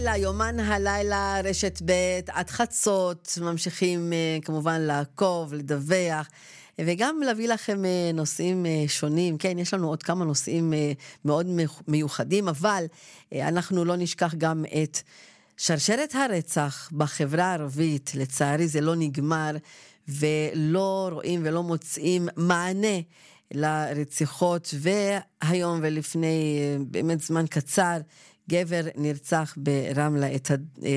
ליומן הלילה רשת ב' עד חצות, ממשיכים כמובן לעקוב, לדווח וגם להביא לכם נושאים שונים. כן, יש לנו עוד כמה נושאים מאוד מיוחדים, אבל אנחנו לא נשכח גם את שרשרת הרצח בחברה הערבית. לצערי זה לא נגמר ולא רואים ולא מוצאים מענה לרציחות, והיום ולפני באמת זמן קצר גבר נרצח ברמלה. את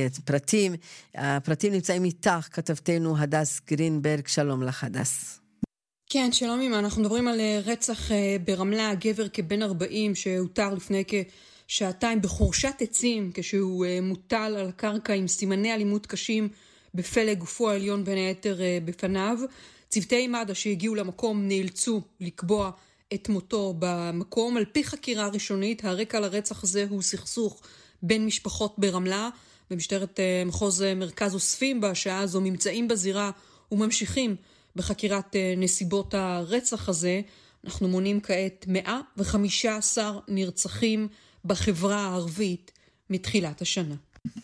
הפרטים נמצאים איתך כתבתנו הדס גרינברג. שלום לך הדס. כן, שלום אימא. אנחנו מדברים על רצח ברמלה, גבר כבן 40 שהותר לפני כשעתיים בחורשת עצים כשהוא מוטל על הקרקע עם סימני אלימות קשים בפלג גופו העליון בין היתר בפניו. צוותי מד"א שהגיעו למקום נאלצו לקבוע את מותו במקום. על פי חקירה ראשונית, הרקע לרצח הזה הוא סכסוך בין משפחות ברמלה. במשטרת מחוז מרכז אוספים בשעה הזו ממצאים בזירה וממשיכים בחקירת נסיבות הרצח הזה. אנחנו מונים כעת 115 נרצחים בחברה הערבית מתחילת השנה.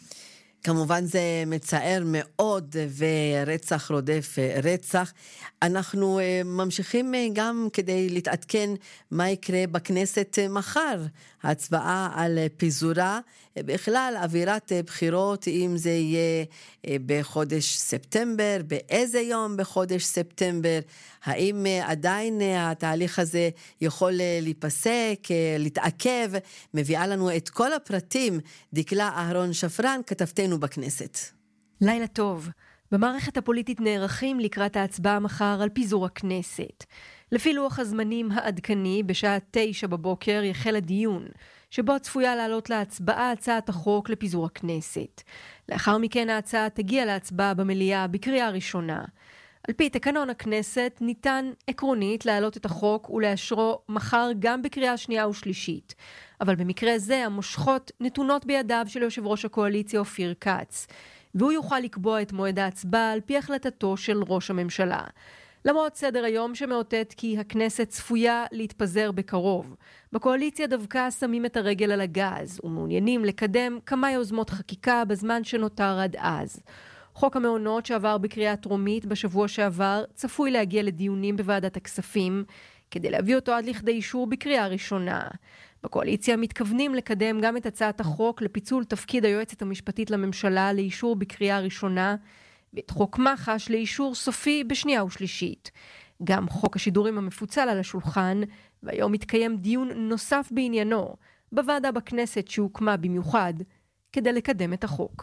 כמובן זה מצער מאוד, ורצח רודף רצח. אנחנו ממשיכים גם כדי להתעדכן מה יקרה בכנסת מחר. ההצבעה על פיזורה, בכלל אווירת בחירות, אם זה יהיה בחודש ספטמבר, באיזה יום בחודש ספטמבר, האם עדיין התהליך הזה יכול להיפסק, להתעכב. מביאה לנו את כל הפרטים דקלה אהרון שפרן, כתבתנו בכנסת. לילה טוב. במערכת הפוליטית נערכים לקראת ההצבעה מחר על פיזור הכנסת. לפי לוח הזמנים העדכני, בשעה 9 בבוקר יחל הדיון, שבו צפויה לעלות להצבעה הצעת החוק לפיזור הכנסת. לאחר מכן ההצעה תגיע להצבעה במליאה בקריאה ראשונה. על פי תקנון הכנסת ניתן עקרונית להעלות את החוק ולאשרו מחר גם בקריאה שנייה ושלישית. אבל במקרה זה המושכות נתונות בידיו של יושב ראש הקואליציה אופיר כץ, והוא יוכל לקבוע את מועד ההצבעה על פי החלטתו של ראש הממשלה. למרות סדר היום שמאותת כי הכנסת צפויה להתפזר בקרוב, בקואליציה דווקא שמים את הרגל על הגז ומעוניינים לקדם כמה יוזמות חקיקה בזמן שנותר עד אז. חוק המעונות שעבר בקריאה טרומית בשבוע שעבר צפוי להגיע לדיונים בוועדת הכספים כדי להביא אותו עד לכדי אישור בקריאה ראשונה. בקואליציה מתכוונים לקדם גם את הצעת החוק לפיצול תפקיד היועצת המשפטית לממשלה לאישור בקריאה ראשונה, ואת חוק מח"ש לאישור סופי בשנייה ושלישית. גם חוק השידורים המפוצל על השולחן, והיום מתקיים דיון נוסף בעניינו בוועדה בכנסת שהוקמה במיוחד כדי לקדם את החוק.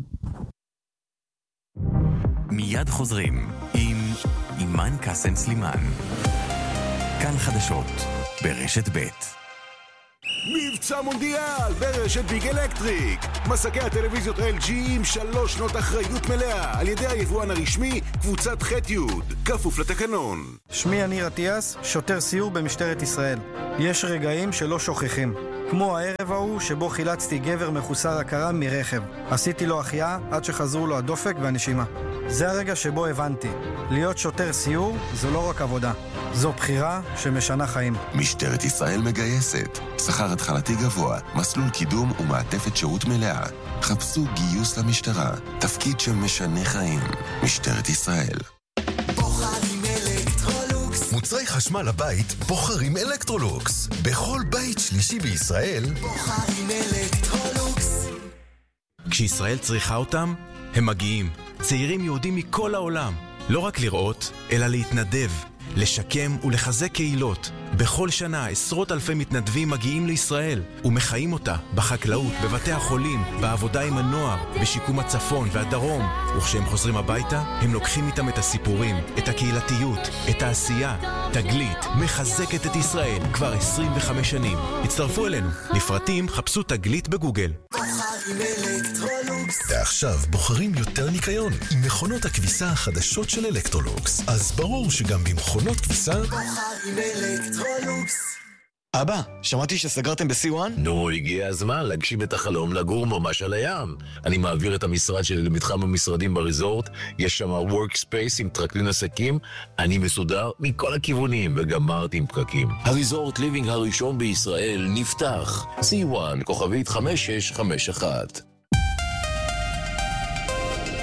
מיד חוזרים עם אימן קסם סלימן. כאן חדשות ברשת ב'. מבצע מונדיאל ברשת ביג אלקטריק. מסקי הטלוויזיות LG עם 3 שנות אחריות מלאה על ידי היבואן הרשמי קבוצת ח'-י', כפוף לתקנון. שמי יניר אטיאס, שוטר סיור במשטרת ישראל. יש רגעים שלא שוכחים, כמו הערב ההוא שבו חילצתי גבר מחוסר הכרה מרכב. עשיתי לו החייאה עד שחזרו לו הדופק והנשימה. זה הרגע שבו הבנתי, להיות שוטר סיור זו לא רק עבודה, זו בחירה שמשנה חיים. משטרת ישראל מגייסת, שכר התחלתי גבוה, מסלול קידום ומעטפת שירות מלאה. חפשו גיוס למשטרה, תפקיד שמשנה חיים. משטרת ישראל. בוחרים אלקטרולוקס. מוצרי חשמל לבית בוחרים אלקטרולוקס. בכל בית שלישי בישראל בוחרים אלקטרולוקס. כשישראל צריכה אותם, הם מגיעים. צעירים יהודים מכל העולם, לא רק לראות, אלא להתנדב, לשקם ולחזק קהילות. בכל שנה עשרות אלפי מתנדבים מגיעים לישראל ומחיים אותה בחקלאות, בבתי החולים, בעבודה עם הנוער, בשיקום הצפון והדרום. וכשהם חוזרים הביתה, הם לוקחים איתם את הסיפורים, את הקהילתיות, את העשייה. תגלית מחזקת את ישראל כבר 25 שנים. הצטרפו אלינו. לפרטים חפשו תגלית בגוגל. ועכשיו בוחרים יותר ניקיון עם מכונות הכביסה החדשות של אלקטרולוקס. אז ברור שגם במכונות כביסה בוחרים אלקטרולוקס. אבא, שמעתי שסגרתם ב-C1? נו, הגיע הזמן להגשים את החלום לגור ממש על הים. אני מעביר את המשרד שלי למתחם המשרדים בריזורט, יש שם workspace עם טרקלין עסקים, אני מסודר מכל הכיוונים וגמרתי עם פקקים. הריזורט ליבינג הראשון בישראל נפתח. C1, כוכבית 5651.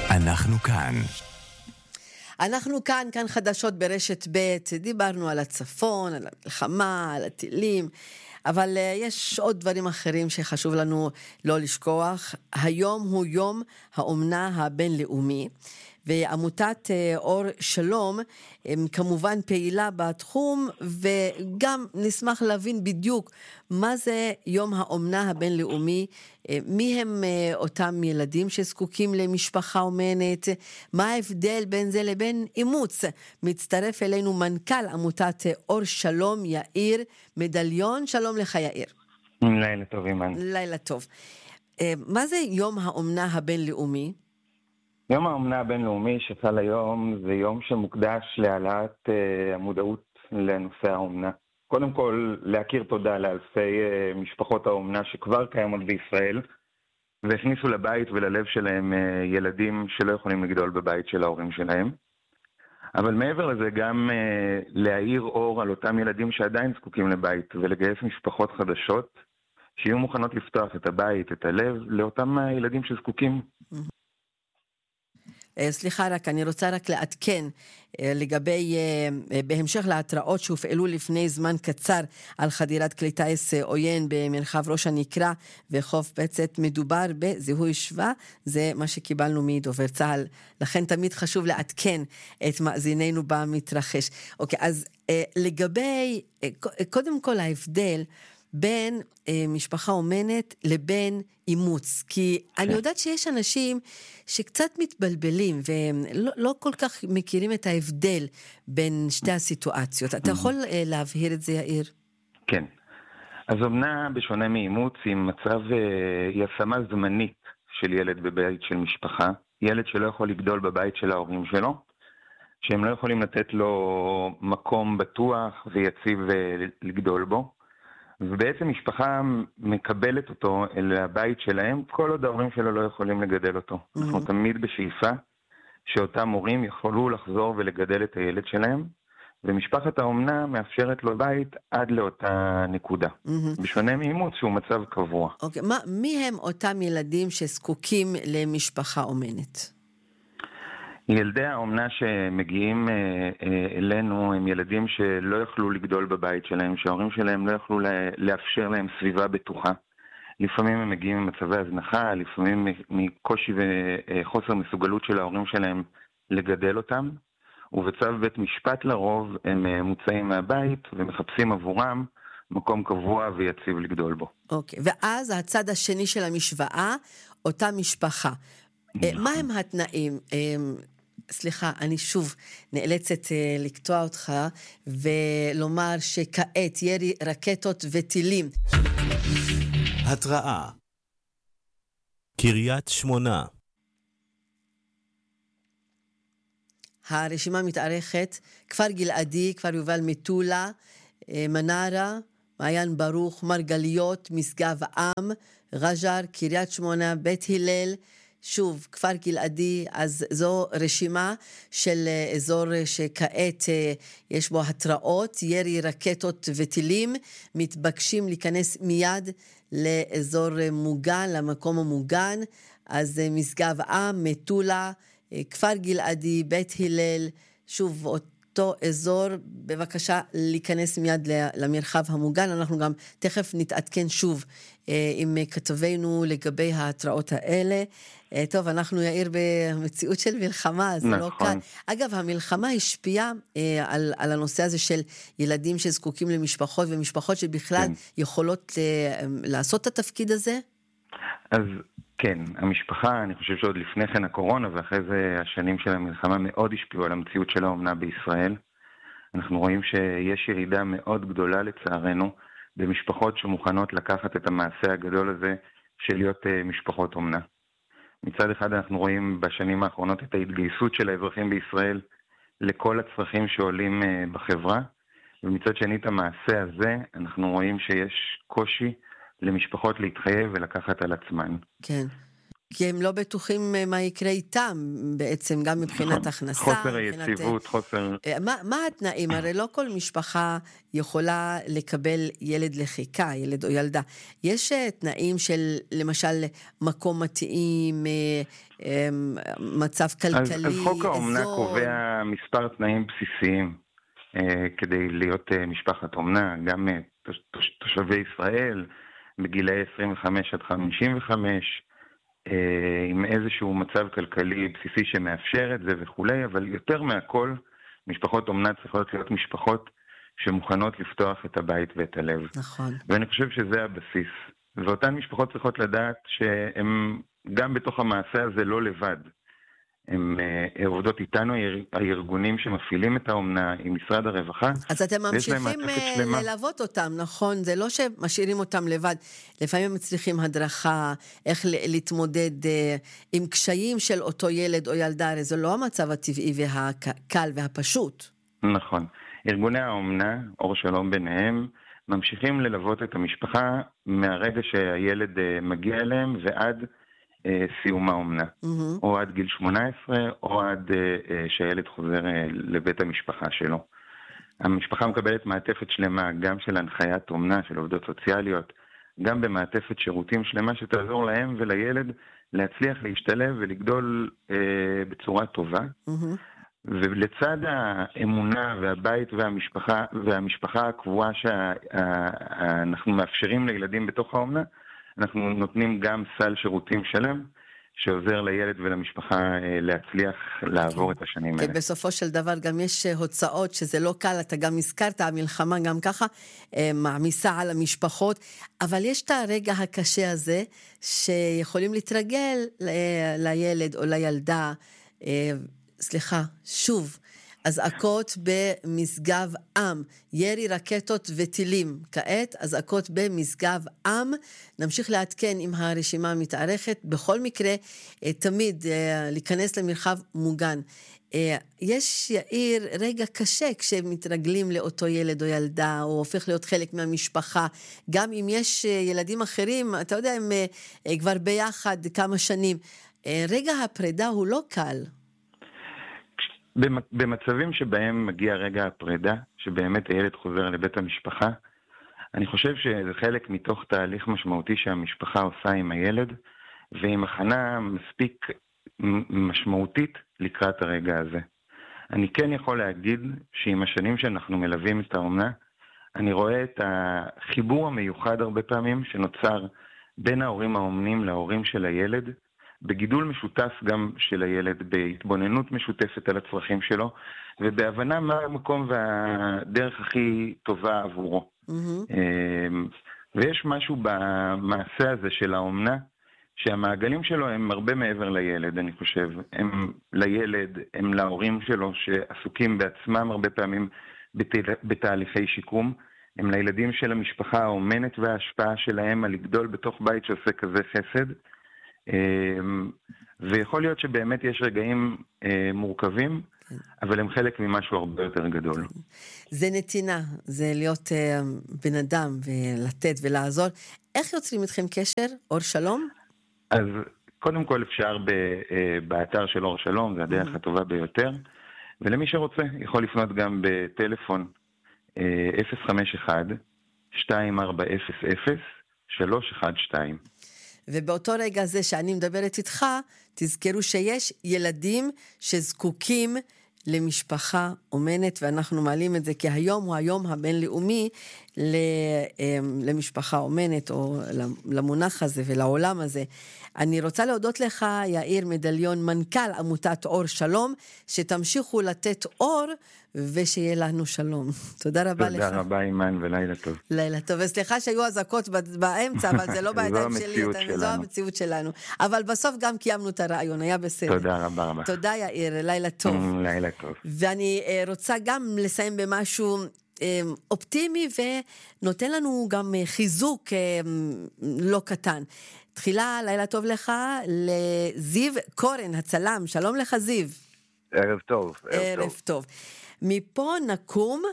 אנחנו כאן. אנחנו כאן חדשות ברשת ב', דיברנו על הצפון, על המלחמה, על הטילים, אבל יש עוד דברים אחרים שחשוב לנו לא לשכוח. היום הוא יום האומנה הבינלאומי, ועמותת אור שלום כמובן פעילה בתחום, וגם נשמח להבין בדיוק מה זה יום האומנה הבינלאומי, מי הם אותם ילדים שזקוקים למשפחה אומנת, מה ההבדל בין זה לבין אימוץ. מצטרף אלינו מנכ"ל עמותת אור שלום, יאיר מדליון. שלום לך יאיר. לילה טוב אימן. לילה טוב. מה זה יום האומנה הבינלאומי? יום האומנה הבינלאומי שחל היום זה יום שמוקדש להעלאת המודעות לנושא האומנה. קודם כל להכיר תודה לאלפי משפחות האומנה שכבר קיימות בישראל, והכניסו לבית וללב שלהם ילדים שלא יכולים לגדול בבית של ההורים שלהם. אבל מעבר לזה גם להאיר אור על אותם ילדים שעדיין זקוקים לבית, ולגייס משפחות חדשות שיהיו מוכנות לפתוח את הבית, את הלב, לאותם ילדים שזקוקים. סליחה, אני רוצה לעדכן לגבי, בהמשך להתראות שהופעלו לפני זמן קצר על חדירת כלי טיס עוין במרחב ראש הנקרה וחוף פצת. מדובר בזיהוי שווה, זה מה שקיבלנו מדובר צה"ל, לכן תמיד חשוב לעדכן את מאזינינו במתרחש. אוקיי, אז לגבי, קודם כל ההבדל בין משפחה אומנת לבין אימוץ, כי אני יודעת שיש אנשים שקצת מתבלבלים ולא כל כך מכירים את ההבדל בין שתי הסיטואציות. אתה יכול להבהיר את זה יאיר? כן. אז אומנה בשונה מאימוץ היא מצב, היא השמה זמנית של ילד בבית של משפחה, ילד שלא יכול לגדול בבית של ההורים שלו, שהם לא יכולים לתת לו מקום בטוח ויציב לגדול בו. ובעצם משפחה מקבלת אותו אל הבית שלהם, כל עוד ההורים שלו לא יכולים לגדל אותו. אנחנו תמיד בשאיפה שאותם הורים יכולו לחזור ולגדל את הילד שלהם, ומשפחת האומנה מאפשרת לו בית עד לאותה נקודה. בשונה מאימוץ שהוא מצב קבוע. אוקיי, מי הם אותם ילדים שזקוקים למשפחה אומנת? ילדי האומנה שמגיעים אלינו הם ילדים שלא יכלו לגדול בבית שלהם, שההורים שלהם לא יכלו לאפשר להם סביבה בטוחה. לפעמים הם מגיעים ממצבי הזנחה, לפעמים מקושי וחוסר מסוגלות של ההורים שלהם לגדל אותם, ובצו בית משפט לרוב הם מוצאים מהבית ומחפשים עבורם מקום קבוע ויציב לגדול בו. אוקיי, ואז הצד השני של המשוואה, אותה משפחה. מה הם התנאים? סליחה, אני שוב נאלצת לקטוע אותך ולומר שכעת ירי רקטות וטילים. התראה. קריית שמונה. הרשימה מתארכת. כפר גלעדי, כפר יובל מטולה, מנרה, מעיין ברוך, מרגליות, משגב עם, רג'ר, קריית שמונה, בית הלל, שוב, כפר גלעדי. אז זו רשימה של אזור שכעת יש בו התראות, ירי רקטות וטילים, מתבקשים להיכנס מיד לאזור מוגן, למקום המוגן. אז משגב עם, מטולה, כפר גלעדי, בית הלל, שוב אותו אזור, בבקשה להיכנס מיד למרחב המוגן. אנחנו גם תכף נתעדכן שוב עם כתבינו לגבי ההתראות האלה. טוב, אנחנו יאיר במציאות של מלחמה, זה לא קל. אגב, המלחמה השפיעה על הנושא הזה של ילדים שזקוקים למשפחות, ומשפחות שבכלל יכולות לעשות את התפקיד הזה? אז כן, המשפחה, אני חושב שעוד לפני כן הקורונה, ואחרי זה השנים של המלחמה מאוד השפיעו על המציאות של האומנה בישראל. אנחנו רואים שיש ירידה מאוד גדולה לצערנו, במשפחות שמוכנות לקחת את המעשה הגדול הזה של להיות משפחות אומנה. מצד אחד אנחנו רואים בשנים האחרונות את ההתגייסות של האזרחים בישראל לכל הצרכים שעולים בחברה, ומצד שני את המעשה הזה אנחנו רואים שיש קושי למשפחות להתחייב ולקחת על עצמן. כן. כי הם לא בטוחים מה יקרה איתם, בעצם גם מבחינת הכנסה. חוסר היציבות, חוסר... מה התנאים? הרי לא כל משפחה יכולה לקבל ילד לחיקה, ילד או ילדה. יש תנאים של, למשל, מקום מתאים, מצב כלכלי, אז חוק האומנה אזור... קובע מספר תנאים בסיסיים כדי להיות משפחת אומנה, גם תושבי ישראל, בגילאי 25 עד 55, עם איזשהו מצב כלכלי בסיסי שמאפשר את זה וכולי, אבל יותר מהכל, משפחות אומנה צריכות להיות משפחות שמוכנות לפתוח את הבית ואת הלב. נכון. ואני חושב שזה הבסיס. ואותן משפחות צריכות לדעת שהן גם בתוך המעשה הזה לא לבד. הן עובדות איתנו, הארגונים שמפעילים את האומנה, עם משרד הרווחה. אז אתם ממשיכים ללוות אותם, נכון? זה לא שמשאירים אותם לבד. לפעמים הם צריכים הדרכה, איך להתמודד עם קשיים של אותו ילד או ילדה, הרי זה לא המצב הטבעי והקל והפשוט. נכון. ארגוני האומנה, אור שלום ביניהם, ממשיכים ללוות את המשפחה מהרגע שהילד מגיע אליהם ועד סיום האומנה, או עד גיל 18, או עד שהילד חוזר לבית המשפחה שלו. המשפחה מקבלת מעטפת שלמה, גם של הנחיית אומנה, של עובדות סוציאליות, גם במעטפת שירותים שלמה שתעזור להם ולילד להצליח להשתלב ולגדול בצורה טובה. ולצד האמונה והבית והמשפחה הקבועה שאנחנו מאפשרים לילדים בתוך האומנה, אנחנו נותנים גם סל שירותים שלם, שעוזר לילד ולמשפחה להצליח לעבור את השנים האלה. בסופו של דבר גם יש הוצאות שזה לא קל, אתה גם הזכרת, המלחמה גם ככה מעמיסה על המשפחות, אבל יש את הרגע הקשה הזה, שיכולים להתרגל לילד או לילדה, שוב, אזעקות במשגב עם, ירי רקטות וטילים. כעת, אזעקות במשגב עם. נמשיך לעדכן עם הרשימה המתארכת. בכל מקרה, תמיד להיכנס למרחב מוגן. יש, יאיר, רגע קשה כשמתרגלים לאותו ילד או ילדה, או הופך להיות חלק מהמשפחה. גם אם יש ילדים אחרים, אתה יודע, הם כבר ביחד כמה שנים. רגע הפרידה הוא לא קל. במצבים שבהם מגיע רגע הפרידה, שבאמת הילד חוזר לבית המשפחה, אני חושב שזה חלק מתוך תהליך משמעותי שהמשפחה עושה עם הילד, ועם הכנה מספיק משמעותית לקראת הרגע הזה. אני כן יכול להגיד שעם השנים שאנחנו מלווים את האומנה, אני רואה את החיבור המיוחד הרבה פעמים שנוצר בין ההורים האומנים להורים של הילד, בגידול משותף גם של הילד, בהתבוננות משותפת על הצרכים שלו, ובהבנה מה המקום והדרך הכי טובה עבורו. ויש משהו במעשה הזה של האומנה, שהמעגלים שלו הם הרבה מעבר לילד, אני חושב. הם לילד, הם להורים שלו, שעסוקים בעצמם הרבה פעמים בתהליכי שיקום. הם לילדים של המשפחה האומנת וההשפעה שלהם על לגדול בתוך בית שעושה כזה חסד. ויכול להיות שבאמת יש רגעים מורכבים, אבל הם חלק ממשהו הרבה יותר גדול. זה נתינה, זה להיות בן אדם ולתת ולעזור. איך יוצרים איתכם קשר, אור שלום? אז קודם כל אפשר באתר של אור שלום, זה הדרך הטובה ביותר, ולמי שרוצה יכול לפנות גם בטלפון 051-2400-312. ובאותו רגע הזה שאני מדברת איתך, תזכרו שיש ילדים שזקוקים למשפחה אומנת, ואנחנו מעלים את זה כי היום הוא היום הבינלאומי למשפחה אומנת, או למונח הזה ולעולם הזה. אני רוצה להודות לך, יאיר מדליון, מנכ"ל עמותת אור שלום, שתמשיכו לתת אור, ושיהיה לנו שלום. תודה רבה לך. תודה רבה, אימן, ולילה טוב. לילה טוב, וסליחה שהיו אזעקות באמצע, אבל זה לא בידיים שלי, זו המציאות שלנו. אבל בסוף גם קיימנו את הרעיון, היה בסדר. תודה רבה רבה. תודה יאיר, לילה טוב. לילה טוב. ואני רוצה גם לסיים במשהו אופטימי, ונותן לנו גם חיזוק לא קטן. תחילה, לילה טוב לך, לזיו קורן, הצלם. שלום לך זיו. ערב טוב. ערב טוב. מפה נקום,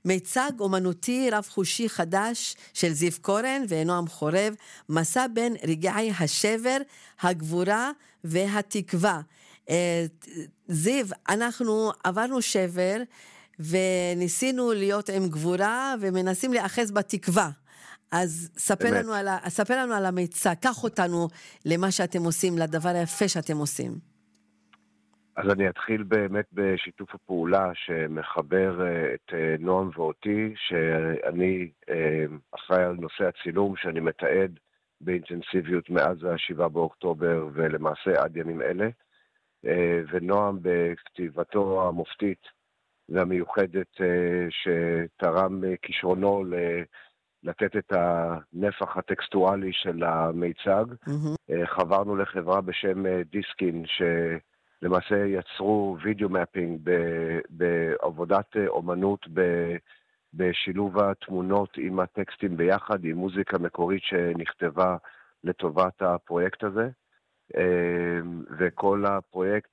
מיצג אומנותי רב חושי חדש של זיו קורן ונועם חורב, מסע בין רגעי השבר, הגבורה והתקווה. זיו, אנחנו עברנו שבר וניסינו להיות עם גבורה ומנסים לאחז בתקווה. אז ספר לנו על המיצג, קח אותנו למה שאתם עושים, לדבר היפה שאתם עושים. אז אני אתחיל באמת בשיתוף הפעולה שמחבר את נועם ואותי, שאני אחראי על נושא הצילום, שאני מתעד באינטנסיביות מאז ה7 באוקטובר ולמעשה עד ימים אלה, ונועם בכתיבתו המופתית והמיוחדת שתרם כישרונו לתת את הנפח הטקסטואלי של המיצג. חברנו לחברה בשם דיסקין, שלמעשה יצרו וידאו מפינג בעבודת אומנות בשילוב התמונות עם הטקסטים ביחד, עם מוזיקה מקורית שנכתבה לטובת הפרויקט הזה. וכל הפרויקט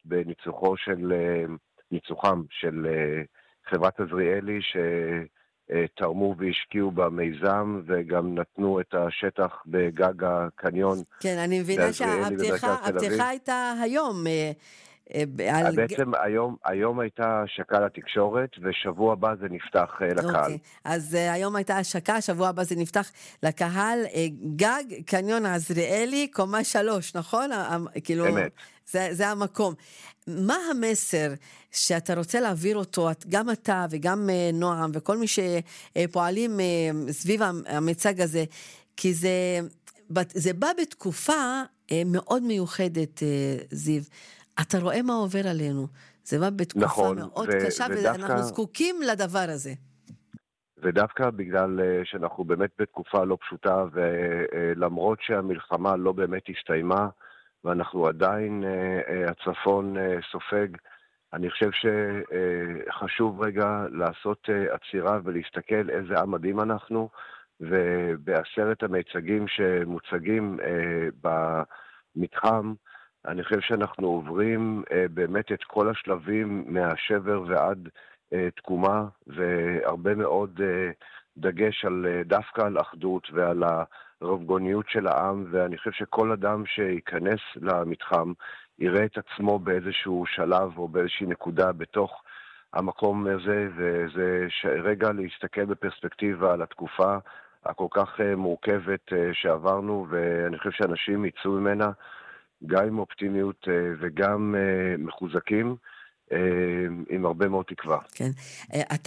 בניצוחם של חברת עזריאלי שתרמו והשקיעו במיזם וגם נתנו את השטח בגג הקניון. כן, אני מבינה שהפתיחה הייתה היום. בעצם היום הייתה השקה לתקשורת, ושבוע הבא זה נפתח לקהל. אז היום הייתה השקה, שבוע הבא זה נפתח לקהל, גג קניון עזריאלי, קומה 3, נכון? אמת. זה המקום. מה המסר שאתה רוצה להעביר אותו, גם אתה וגם נועם, וכל מי שפועלים סביב המיצג הזה, כי זה בא בתקופה מאוד מיוחדת, זיו. אתה רואה מה עובר עלינו. זה בא בתקופה נכון, מאוד קשה, ואנחנו זקוקים לדבר הזה. ודווקא בגלל שאנחנו באמת בתקופה לא פשוטה, ולמרות שהמלחמה לא באמת הסתיימה, ואנחנו עדיין, הצפון סופג, אני חושב שחשוב רגע לעשות עצירה ולהסתכל איזה עם מדהים אנחנו, ובעשרת המיצגים שמוצגים במתחם, אני חושב שאנחנו עוברים באמת את כל השלבים מהשבר ועד תקומה, והרבה מאוד דגש דווקא על אחדות ועל הרבגוניות של העם, ואני חושב שכל אדם שיכנס למתחם יראה את עצמו באיזשהו שלב או באיזושהי נקודה בתוך המקום הזה, וזה רגע להסתכל בפרספקטיבה על התקופה הכל כך מורכבת שעברנו, ואני חושב שאנשים יצאו ממנה גם עם אופטימיות וגם מחוזקים, עם הרבה מאוד תקווה. כן. אתה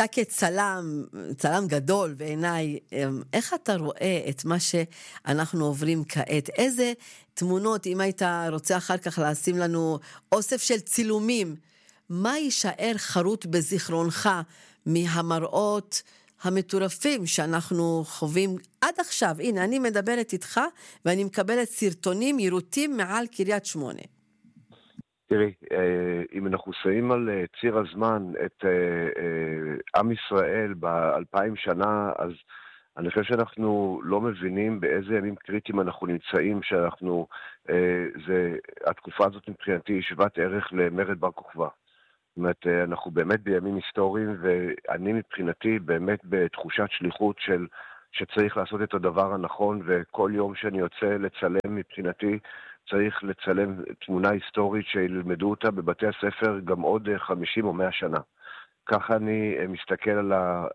צלם גדול בעיניי, איך אתה רואה את מה שאנחנו עוברים כעת? איזה תמונות, אם היית רוצה אחר כך לשים לנו אוסף של צילומים, מה יישאר חרוט בזיכרונך מהמראות המטורפים שאנחנו חווים עד עכשיו? הנה, אני מדברת איתך ואני מקבלת סרטונים ירוטים מעל קריית שמונה. תראי, אם אנחנו שמים על ציר הזמן את עם ישראל ב2000 שנה, אז אני חושב שאנחנו לא מבינים באיזה ימים קריטיים אנחנו נמצאים, שאנחנו, התקופה הזאת מבחינתי היא שוות ערך למרד בר כוכבא. זאת אומרת, אנחנו באמת בימים היסטוריים, ואני מבחינתי באמת בתחושת שליחות שצריך לעשות את הדבר הנכון, וכל יום שאני יוצא לצלם מבחינתי, צריך לצלם תמונה היסטורית שילמדו אותה בבתי הספר גם עוד 50 או 100 שנה. ככה אני מסתכל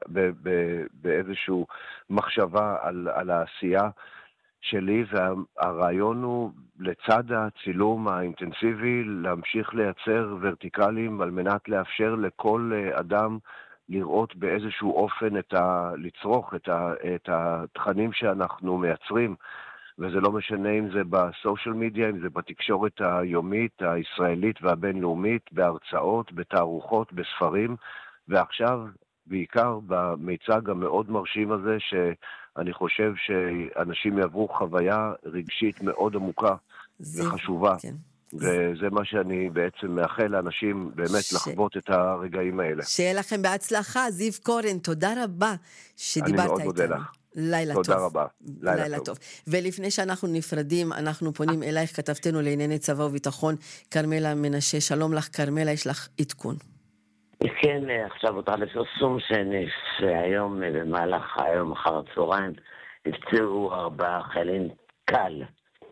באיזשהו מחשבה על העשייה שלי, והרעיון הוא לצד הצילום האינטנסיבי להמשיך לייצר ורטיקלים על מנת לאפשר לכל אדם לראות באיזשהו אופן לצרוך את התכנים שאנחנו מייצרים, וזה לא משנה אם זה בסושיאל מדיה, אם זה בתקשורת היומית, הישראלית והבינלאומית, בהרצאות, בתערוכות, בספרים, ועכשיו בעיקר במיצג המאוד מרשים הזה, שאני חושב שאנשים יעברו חוויה רגשית מאוד עמוקה וחשובה. כן. וזה מה שאני בעצם מאחל לאנשים באמת לחוות את הרגעים האלה. שיהיה לכם בהצלחה, זיו קורן, תודה רבה שדיברת איתנו. אני מאוד מודה לך. לילה תודה טוב. תודה רבה. לילה טוב. ולפני שאנחנו נפרדים, אנחנו פונים אלייך, כתבתנו לענייני צבא וביטחון, קרמלה מנשה. שלום לך, קרמלה, יש לך עדכון. כן, עכשיו אותה לפרסום שהיום, במהלך היום אחר הצהריים, נפצעו 4 חיילים קל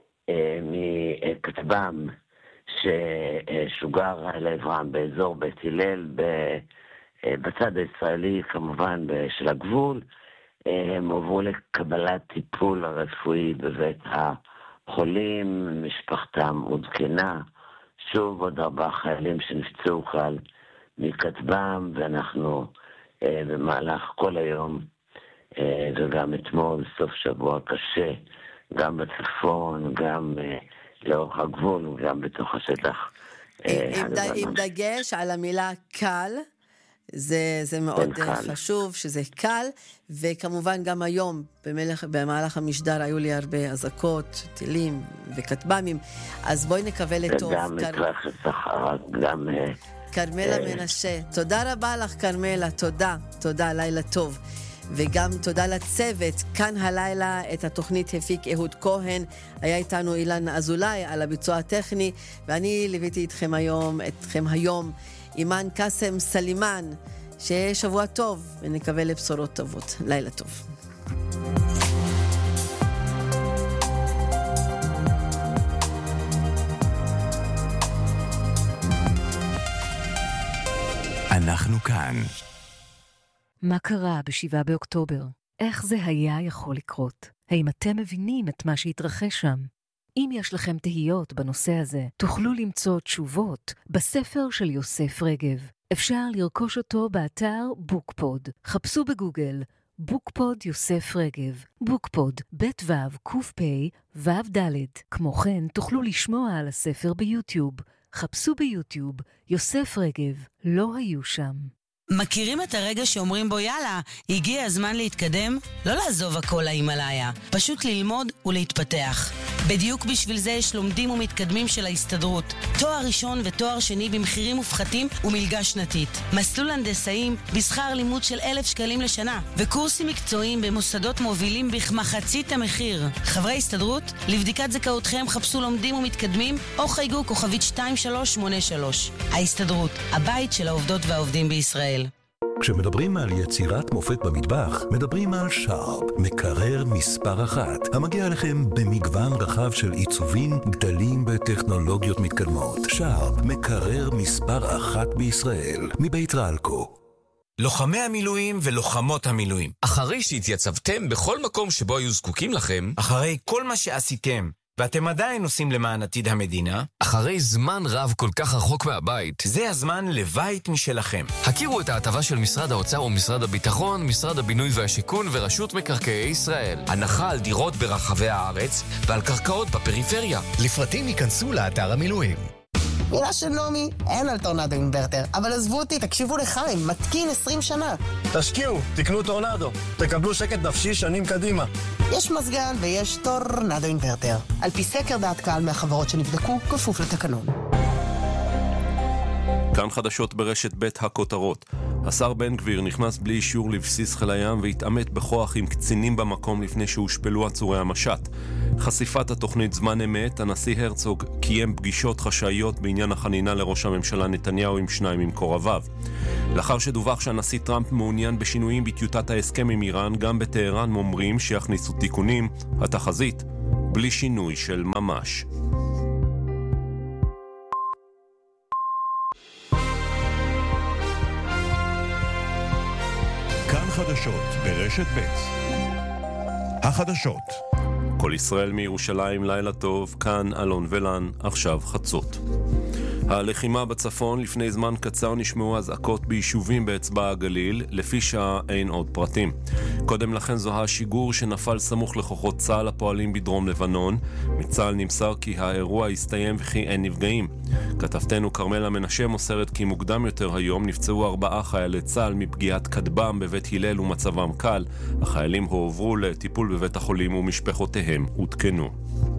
מכטב"ם ששוגר לעברם באזור בית הלל, בצד הישראלי כמובן של הגבול. הם עברו לקבלת טיפול הרפואי בבית החולים, משפחתם עודכנה. שוב עוד 4 חיילים שנפצעו קל מכטב"ם, ואנחנו במהלך כל היום וגם אתמול, סוף שבוע קשה, גם בצפון, גם לאורך הגבול וגם בתוך השטח. עם דגש על המילה קל, זה מאוד חשוב שזה קל, וכמובן גם היום במהלך המשדר היו לי הרבה אזעקות, טילים וכטב"מים, אז בואי נקווה לטוב. גם מתרחש שחר, גם... קרמלה מנשה, תודה רבה לך קרמלה, תודה, לילה טוב. וגם תודה לצוות, כאן הלילה את התוכנית הפיק אהוד כהן, היה איתנו אילן אזולאי על הביצוע הטכני, ואני ליוויתי אתכם היום, אימן קסם סלימן, שיהיה שבוע טוב, ונקווה לבשורות טובות. לילה טוב. אנחנו כאן. מה קרה ב7 באוקטובר? איך זה היה יכול לקרות? האם אתם מבינים את מה שהתרחש שם? אם יש לכם תהיות בנושא הזה, תוכלו למצוא תשובות בספר של יוסף רגב. אפשר לרכוש אותו באתר בוקפוד. חפשו בגוגל בוקפוד יוסף רגב. בוקפוד, בית וו, קופי, וו דלת. כמו כן, תוכלו לשמוע על הספר ביוטיוב. חפשו ביוטיוב יוסף רגב. לא היו שם. מכירים את הרגע שאומרים בו יאללה, הגיע הזמן להתקדם? לא לעזוב הכל להימאליה, פשוט ללמוד ולהתפתח. בדיוק בשביל זה יש לומדים ומתקדמים של ההסתדרות. תואר ראשון ותואר שני במחירים מופחתים ומלגה שנתית. מסלול הנדסאים בשכר לימוד של 1,000 שקלים לשנה. וקורסים מקצועיים במוסדות מובילים בכמחצית המחיר. חברי הסתדרות, לבדיקת זכאותכם חפשו לומדים ומתקדמים או חייגו כוכבית 2383. ההסתדרות, הבית של העובדות והעובדים בישראל. כשמדברים על יצירת מופת במטבח, מדברים על שרפ, מקרר מספר 1, המגיע לכם במגוון רחב של עיצובים, גדלים בטכנולוגיות מתקדמות. שרפ, מקרר מספר 1 בישראל, מבית רלקו. לוחמי המילואים ולוחמות המילואים, אחרי שהתייצבתם בכל מקום שבו היו זקוקים לכם, אחרי כל מה שעשיתם, ואתם עדיין עושים למען עתיד המדינה, אחרי זמן רב כל כך רחוק מהבית, זה הזמן לבית משלכם. הכירו את ההטבה של משרד האוצר ומשרד הביטחון, משרד הבינוי והשיכון ורשות מקרקעי ישראל. הנחה על דירות ברחבי הארץ ועל קרקעות בפריפריה. לפרטים ייכנסו לאתר המילואים. מילה של נומי, אין על טורנדו אינברטר, אבל עזבו אותי, תקשיבו לחיים, מתקין 20 שנה. תשקיעו, תקנו טורנדו, תקבלו שקט נפשי שנים קדימה. יש מזגן ויש טורנדו אינברטר. על פי סקר דעת קהל מהחברות שנבדקו, כפוף לתקנון. כאן חדשות ברשת בית הכותרות. השר בן גביר נכנס בלי אישור לבסיס חיל הים והתעמת בכוח עם קצינים במקום לפני שהושפלו עצורי המשט. חשיפת התוכנית זמן אמת, הנשיא הרצוג קיים פגישות חשאיות בעניין החנינה לראש הממשלה נתניהו עם 2 ממקורביו. לאחר שדווח שהנשיא טראמפ מעוניין בשינויים בטיוטת ההסכם עם איראן, גם בטהרן אומרים שיכניסו תיקונים. התחזית, בלי שינוי של ממש. חדשות ברשת ב'. החדשות. כל ישראל מירושלים, לילה טוב, כאן אלון ולן, עכשיו חצות. הלחימה בצפון, לפני זמן קצר נשמעו אזעקות ביישובים באצבע הגליל, לפי שעה אין עוד פרטים. קודם לכן זוהה שיגור שנפל סמוך לכוחות צה"ל הפועלים בדרום לבנון. מצה"ל נמסר כי האירוע הסתיים וכי אין נפגעים. כתבתנו קרמלה מנשה מוסרת כי מוקדם יותר היום נפצעו 4 חיילי צה"ל מפגיעת כטב"ם בבית הלל ומצבם קל. החיילים הועברו לטיפול בבית החולים ומשפחותיהם עודכנו.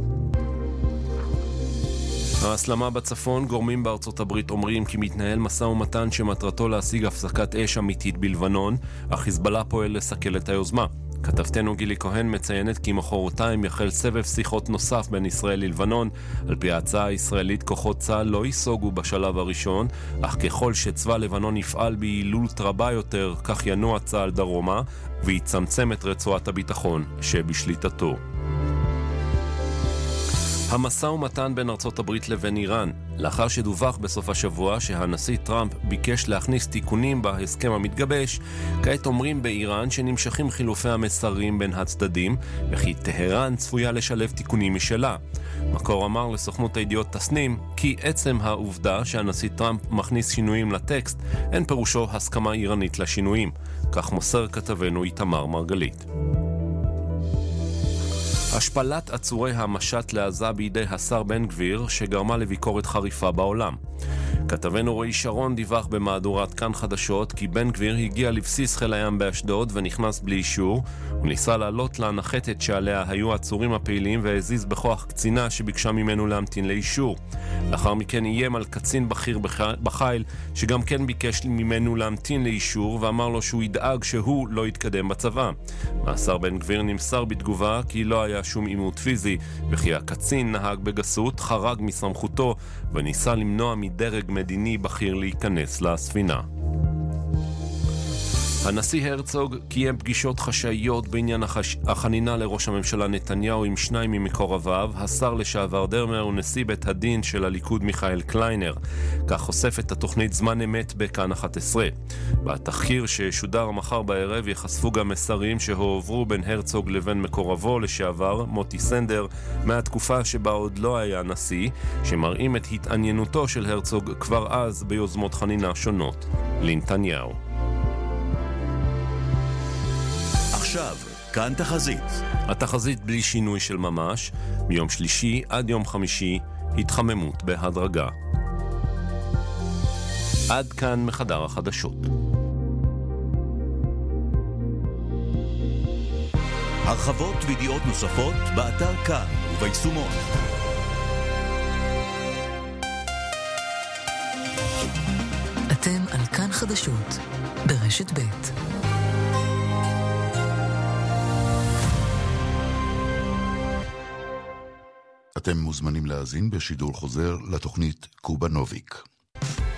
ההסלמה בצפון, גורמים בארצות הברית אומרים כי מתנהל משא ומתן שמטרתו להשיג הפסקת אש אמיתית בלבנון, אך חיזבאללה פועל לסכל את היוזמה. כתבתנו גילי כהן מציינת כי מחרתיים יחל סבב שיחות נוסף בין ישראל ללבנון. על פי ההצעה הישראלית, כוחות צה"ל לא ייסוגו בשלב הראשון, אך ככל שצבא לבנון יפעל ביעילות רבה יותר, כך ינוע צה"ל דרומה ויצמצם את רצועת הביטחון שבשליטתו. המשא ומתן בין ארצות הברית לבין איראן, לאחר שדווח בסוף השבוע שהנשיא טראמפ ביקש להכניס תיקונים בהסכם המתגבש, כעת אומרים באיראן שנמשכים חילופי המסרים בין הצדדים, וכי טהרן צפויה לשלב תיקונים משלה. מקור אמר לסוכנות הידיעות תסנים כי עצם העובדה שהנשיא טראמפ מכניס שינויים לטקסט אין פירושו הסכמה איראנית לשינויים. כך מוסר כתבנו איתמר מרגלית. השפלת עצורי המשט לעזה בידי השר בן גביר שגרמה לביקורת חריפה בעולם. כתבנו רועי שרון דיווח במהדורת כאן חדשות כי בן גביר הגיע לבסיס חיל הים באשדוד ונכנס בלי אישור. הוא ניסה לעלות לנחתת שעליה היו עצורים הפעילים והזיז בכוח קצינה שביקשה ממנו להמתין לאישור. לאחר מכן איים על קצין בכיר בחיל שגם כן ביקש ממנו להמתין לאישור ואמר לו שהוא ידאג שהוא לא יתקדם בצבא. מהשר בן גביר נמסר בתגובה כי לא היה שום עימות פיזי וכי הקצין נהג בגסות, חרג מסמכותו וניסה למנוע מדרג מדיני בכיר להיכנס לספינה. הנשיא הרצוג קיים פגישות חשאיות בעניין החנינה לראש הממשלה נתניהו עם שניים ממקורביו, השר לשעבר דרמר ונשיא בית הדין של הליכוד מיכאל קליינר. כך חושפת התוכנית זמן אמת בכאן 11. בתחקיר ששודר מחר בערב יחשפו גם מסרים שהועברו בין הרצוג לבין מקורבו לשעבר מוטי סנדר מהתקופה שבה עוד לא היה נשיא, שמראים את התעניינותו של הרצוג כבר אז ביוזמות חנינה שונות לנתניהו. עכשיו, כאן תחזית. התחזית בלי שינוי של ממש, מיום שלישי עד יום חמישי, התחממות בהדרגה. עד כאן מחדר החדשות. הרחבות וידיעות נוספות באתר כאן וביישומון. אתם על כאן חדשות, ברשת ב'. אתם מוזמנים להאזין בשידור חוזר לתוכנית קובה נוביק.